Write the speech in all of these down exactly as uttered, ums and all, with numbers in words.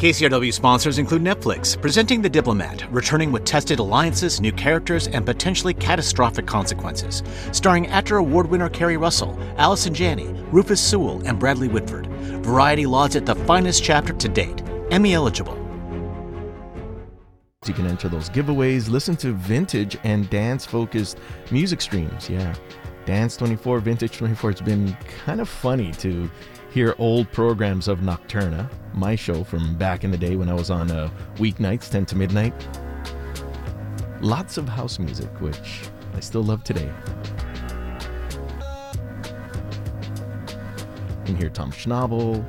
K C R W sponsors include Netflix, presenting The Diplomat, returning with tested alliances, new characters, and potentially catastrophic consequences. Starring actor award winner Kerry Russell, Allison Janney, Rufus Sewell, and Bradley Whitford. Variety lauds it the finest chapter to date. Emmy eligible. You can enter those giveaways, listen to vintage and dance-focused music streams. Yeah, Dance twenty-four, Vintage twenty-four. It's been kind of funny to hear old programs of Nocturna, my show from back in the day when I was on uh, weeknights, ten to midnight. Lots of house music, which I still love today. You can hear Tom Schnabel,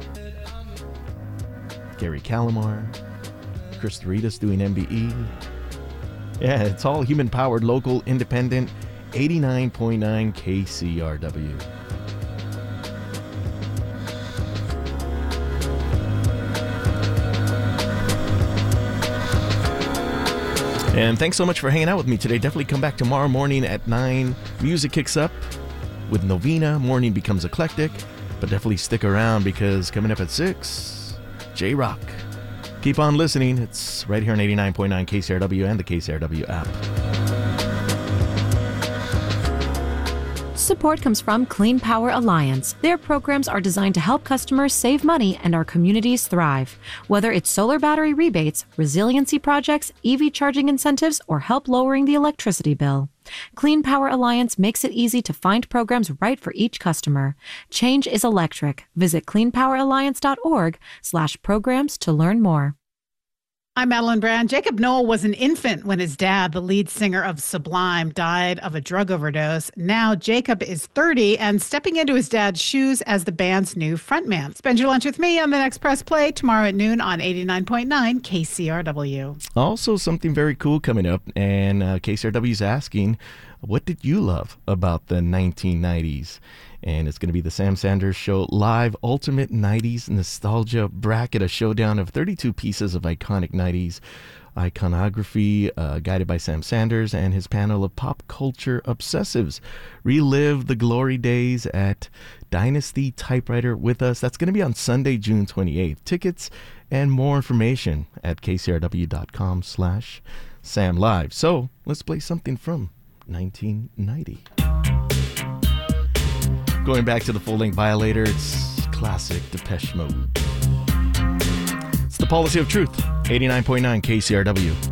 Gary Calamar, Chris Doritas doing M B E. Yeah, it's all human-powered, local, independent, eighty-nine point nine K C R W. And thanks so much for hanging out with me today. Definitely come back tomorrow morning at nine. Music kicks up with Novena. Morning becomes eclectic. But definitely stick around because coming up at six, J-Rock. Keep on listening. It's right here on eighty-nine point nine K C R W and the K C R W app. Support comes from Clean Power Alliance. Their programs are designed to help customers save money and our communities thrive. Whether it's solar battery rebates, resiliency projects, E V charging incentives, or help lowering the electricity bill. Clean Power Alliance makes it easy to find programs right for each customer. Change is electric. Visit cleanpoweralliance.org slash programs to learn more. I'm Madeline Brand. Jacob Noel was an infant when his dad, the lead singer of Sublime, died of a drug overdose. Now Jacob is thirty and stepping into his dad's shoes as the band's new frontman. Spend your lunch with me on the next Press Play tomorrow at noon on eighty-nine point nine K C R W. Also, something very cool coming up, and uh, K C R W is asking, what did you love about the nineteen nineties? And it's going to be the Sam Sanders Show Live Ultimate nineties Nostalgia Bracket, a showdown of thirty-two pieces of iconic nineties iconography, uh, guided by Sam Sanders and his panel of pop culture obsessives. Relive the glory days at Dynasty Typewriter with us. That's going to be on Sunday, June twenty-eighth. Tickets and more information at kcrw.com slash Sam Live. So let's play something from nineteen ninety. Going back to the full-length Violator, it's classic Depeche Mode. It's the Policy of Truth, eighty-nine point nine K C R W.